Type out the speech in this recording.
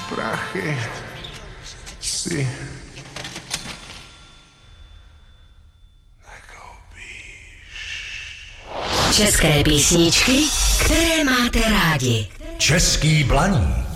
prachy si České písničky, které máte rádi. Český Blaník.